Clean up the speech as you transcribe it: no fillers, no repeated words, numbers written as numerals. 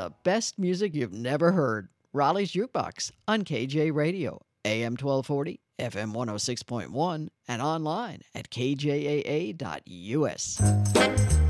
the best music you've never heard. Raleigh's Jukebox on KJ Radio, AM 1240, FM 106.1, and online at kjaa.us.